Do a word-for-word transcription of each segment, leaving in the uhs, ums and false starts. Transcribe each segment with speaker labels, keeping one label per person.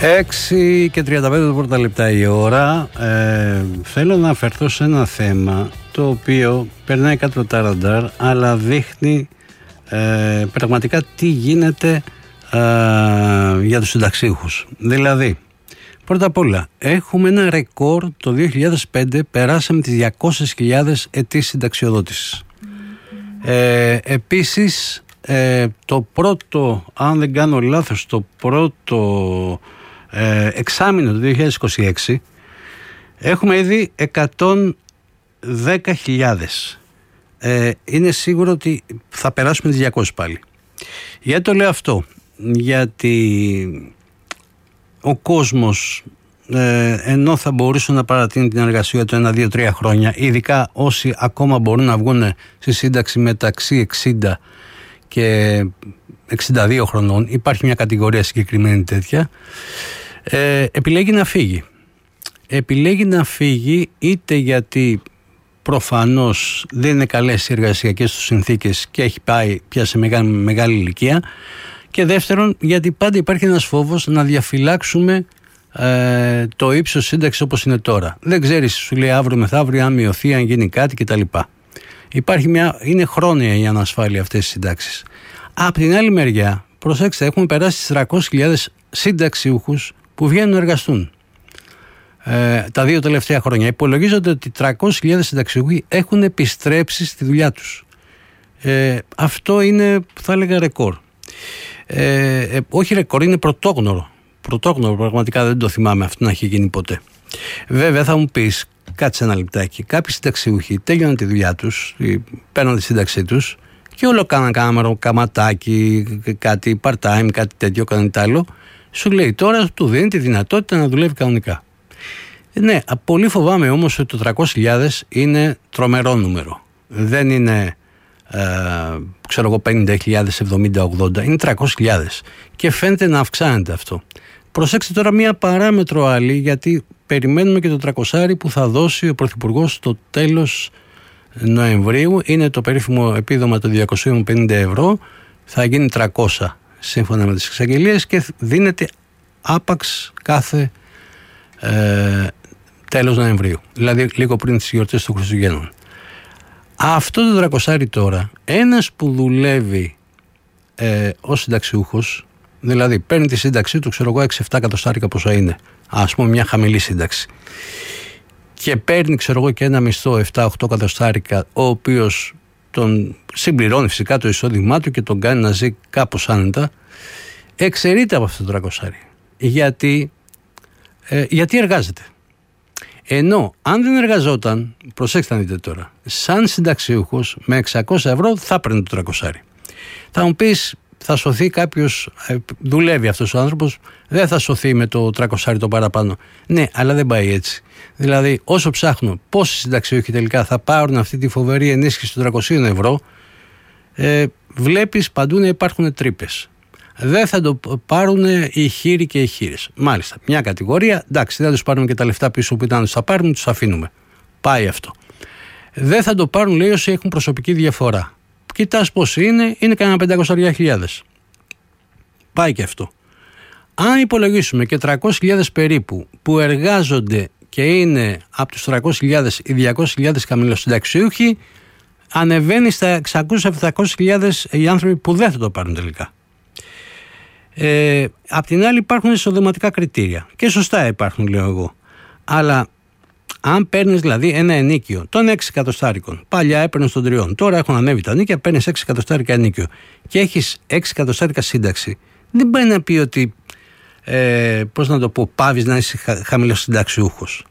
Speaker 1: έξι και τριάντα πέντε το πρώτα λεπτά η ώρα. ε, Θέλω να αφαιρθώ σε ένα θέμα το οποίο περνάει κάτω τα ραντάρ, αλλά δείχνει ε, πραγματικά τι γίνεται ε, για τους συνταξίχους. Δηλαδή, πρώτα απ' όλα, έχουμε ένα ρεκόρ. Το δύο χιλιάδες πέντε περάσαμε τις διακόσιες χιλιάδες αιτήσεις συνταξιοδότησης. ε, Επίσης, ε, το πρώτο, αν δεν κάνω λάθος, το πρώτο ε, εξάμηνο του δύο χιλιάδες είκοσι έξι έχουμε ήδη εκατόν δέκα χιλιάδες. ε, Είναι σίγουρο ότι θα περάσουμε τις διακόσιες πάλι. Γιατί το λέω αυτό? Γιατί ο κόσμος ε, ενώ θα μπορούσε να παρατείνει την εργασία του ένα, δύο, τρία χρόνια, ειδικά όσοι ακόμα μπορούν να βγουν στη σύνταξη μεταξύ εξήντα και εξήντα δύο χρονών, υπάρχει μια κατηγορία συγκεκριμένη τέτοια, ε, επιλέγει να φύγει. Επιλέγει να φύγει είτε γιατί προφανώς δεν είναι καλές οι εργασιακές του συνθήκες και έχει πάει πια σε μεγάλη, μεγάλη ηλικία, και δεύτερον γιατί πάντα υπάρχει ένας φόβος να διαφυλάξουμε ε, το ύψος σύνταξης όπως είναι τώρα. Δεν ξέρεις, σου λέει αύριο μεθαύριο, αν μειωθεί, αν γίνει κάτι κτλ. Υπάρχει μια, είναι χρόνια η ανασφάλεια αυτές τις συντάξεις. Απ' την άλλη μεριά, προσέξτε, έχουμε περάσει τις τριακόσιες χιλιάδες συνταξιούχους που βγαίνουν να εργαστούν ε, τα δύο τελευταία χρόνια. Υπολογίζονται ότι τριακόσιες χιλιάδες συνταξιούχοι έχουν επιστρέψει στη δουλειά τους. Ε, αυτό είναι, θα έλεγα, ρεκόρ. Ε, ε, όχι ρεκόρ, είναι πρωτόγνωρο. Πρωτόγνωρο, πραγματικά δεν το θυμάμαι αυτό να έχει γίνει ποτέ. Βέβαια, θα μου πεις, κάτσε ένα λεπτάκι. Κάποιοι συνταξιούχοι τέλειωναν τη δουλειά τους, παίρναν τη σύνταξή τους και όλο κάναν κάνα καματάκι, κάτι part-time, κάτι τέτοιο, κανένα τ' άλλο. Σου λέει τώρα του δίνει τη δυνατότητα να δουλεύει κανονικά. Ναι, πολύ φοβάμαι όμως ότι το τριακόσιες χιλιάδες είναι τρομερό νούμερο. Δεν είναι ε, ξέρω εγώ πενήντα χιλιάδες, εβδομήντα, ογδόντα, είναι τριακόσιες χιλιάδες και φαίνεται να αυξάνεται αυτό. Προσέξτε τώρα μία παράμετρο άλλη, γιατί περιμένουμε και το τριακόσια που θα δώσει ο Πρωθυπουργός στο τέλος Νοεμβρίου. Είναι το περίφημο επίδομα των διακόσια πενήντα ευρώ, θα γίνει τριακόσια σύμφωνα με τις εξαγγελίες και δίνεται άπαξ κάθε ε, τέλος Νοεμβρίου, δηλαδή λίγο πριν τις γιορτές των Χριστουγέννων. Αυτό το τριακόσια τώρα, ένας που δουλεύει ε, ως συνταξιούχος, δηλαδή παίρνει τη σύνταξή του, ξέρω εγώ, έξι εφτά εκατοστάρικα πόσα είναι, ας πούμε μια χαμηλή σύνταξη, και παίρνει, ξέρω εγώ, και ένα μισθό επτά οχτώ εκατοστάρικα, ο οποίος τον συμπληρώνει φυσικά το εισόδημά του και τον κάνει να ζει κάπως άνετα, εξαιρείται από αυτό το τριακόσια. Γιατί, ε, γιατί εργάζεται. Ενώ αν δεν εργαζόταν, προσέξτε να δείτε τώρα, σαν συνταξιούχος με εξακόσια ευρώ θα παίρνει το τριακόσια. Θα μου πεις, θα σωθεί κάποιος, δουλεύει αυτός ο άνθρωπος, δεν θα σωθεί με το τριακόσια το παραπάνω. Ναι, αλλά δεν πάει έτσι. Δηλαδή, όσο ψάχνω πόσοι συνταξιούχοι τελικά θα πάρουν αυτή τη φοβερή ενίσχυση των τριακοσίων ευρώ, ε, βλέπεις παντού να υπάρχουν τρύπες. Δεν θα το πάρουν οι χείροι και οι χείρες. Μάλιστα, μια κατηγορία, εντάξει, δεν τους πάρουμε και τα λεφτά πίσω που ήταν να τους τα πάρουμε, τους αφήνουμε. Πάει αυτό. Δεν θα το πάρουν, λέει, όσοι έχουν προσωπική διαφορά. Κοιτάς πώς είναι, είναι κανένα πεντακόσιες χιλιάδες. Πάει και αυτό. Αν υπολογίσουμε και τριακόσιες χιλιάδες περίπου που εργάζονται και είναι από τους τριακόσιες χιλιάδες ή διακόσιες χιλιάδες χαμηλοσυνταξιούχοι, ανεβαίνει στα εξακόσιες με επτακόσιες χιλιάδες οι άνθρωποι που δεν θα το πάρουν τελικά. Ε, απ' την άλλη υπάρχουν εισοδηματικά κριτήρια και σωστά υπάρχουν, λέω εγώ, αλλά αν παίρνεις δηλαδή ένα ενίκιο των έξι εκατοστάρικων, παλιά έπαιρνες των τριών, τώρα έχουν ανέβει τα ενίκια, παίρνεις έξι εκατοστάρικα ενίκιο και έχεις έξι εκατοστάρικα σύνταξη, δεν πάει να πει ότι ε, πώς να το πω, πάβεις να είσαι χα, χαμηλός συνταξιούχος.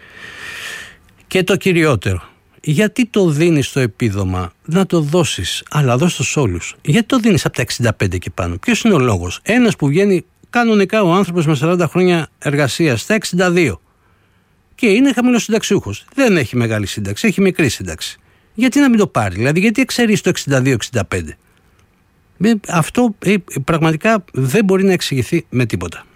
Speaker 1: Και το κυριότερο, γιατί το δίνεις το επίδομα, να το δώσεις, αλλά δώσεις το σε όλους? Γιατί το δίνεις από τα εξήντα πέντε και πάνω? Ποιος είναι ο λόγος? Ένας που βγαίνει κανονικά ο άνθρωπος με σαράντα χρόνια εργασίας στα εξήντα δύο και είναι χαμηλός συνταξιούχος, δεν έχει μεγάλη σύνταξη, έχει μικρή σύνταξη. Γιατί να μην το πάρει? Δηλαδή, γιατί εξαιρείς το εξήντα δύο εξήντα πέντε? Αυτό ε, πραγματικά δεν μπορεί να εξηγηθεί με τίποτα.